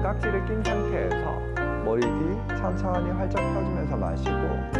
딱지를 낀 상태에서 머리 뒤 천천히 활짝 펴주면서 마시고